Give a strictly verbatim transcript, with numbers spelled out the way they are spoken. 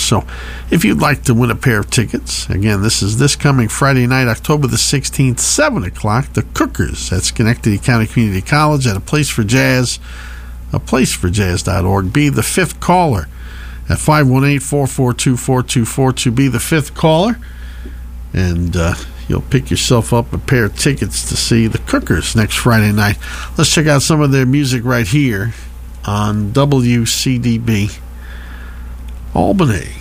So if you'd like to win a pair of tickets, again, this is this coming Friday night, October the sixteenth, seven o'clock, the Cookers at Schenectady County Community College at A Place for Jazz, a place for jazz dot org. Be the fifth caller at five one eight, four four two, four two four two. Be the fifth caller, and uh, you'll pick yourself up a pair of tickets to see the Cookers next Friday night. Let's check out some of their music right here on W C D B Albany.